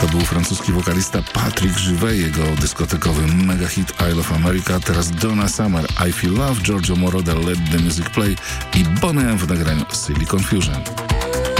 był francuski wokalista Patrick Juvet, jego dyskotekowy mega hit I Love America, teraz Donna Summer, I Feel Love, Giorgio Moroder, Let the Music Play i Boney M w nagraniu Silly Confusion.